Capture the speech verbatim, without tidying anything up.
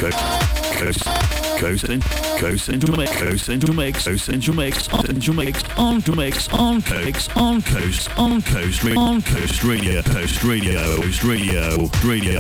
Coast, coast, in, coast into mix, coast into mix, coast into mix, on into mix, on to mix, on coast, on coast, on coast, on coast radio, coast radio, coast radio, radio.